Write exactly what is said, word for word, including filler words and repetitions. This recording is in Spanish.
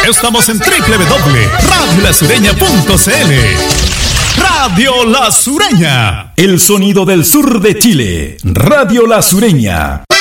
Estamos en doble u doble u doble u punto radio la sureña punto c l. Radio La Sureña. El sonido del sur de Chile. Radio La Sureña.